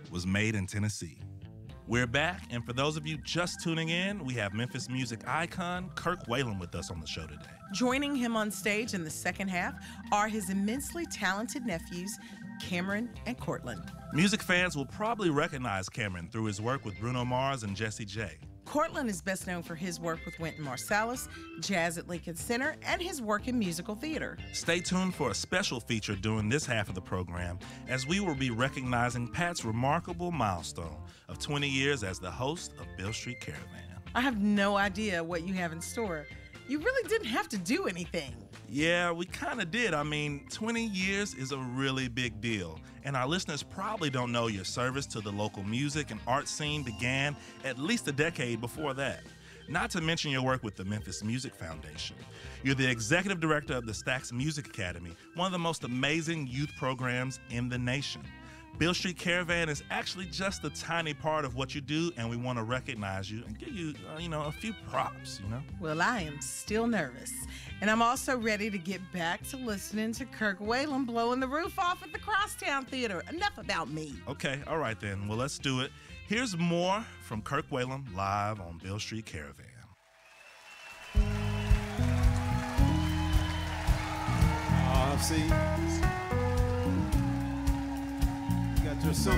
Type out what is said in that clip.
was made in Tennessee. We're back, and for those of you just tuning in, we have Memphis music icon Kirk Whalum with us on the show today. Joining him on stage in the second half are his immensely talented nephews, Cameron and Courtland. Music fans will probably recognize Cameron through his work with Bruno Mars and Jessie J. Courtland is best known for his work with Wynton Marsalis, Jazz at Lincoln Center, and his work in musical theater. Stay tuned for a special feature during this half of the program, as we will be recognizing Pat's remarkable milestone of 20 years as the host of Beale Street Caravan. I have no idea what you have in store. You really didn't have to do anything. Yeah, we kind of did. I mean, 20 years is a really big deal, and our listeners probably don't know your service to the local music and art scene began at least a decade before that. Not to mention your work with the Memphis Music Foundation. You're the executive director of the Stax Music Academy, one of the most amazing youth programs in the nation. Beale Street Caravan is actually just a tiny part of what you do, and we want to recognize you and give you, a few props, Well, I am still nervous. And I'm also ready to get back to listening to Kirk Whalum blowing the roof off at the Crosstown Theater. Enough about me. Okay, all right then. Well, let's do it. Here's more from Kirk Whalum live on Beale Street Caravan. See, you got your son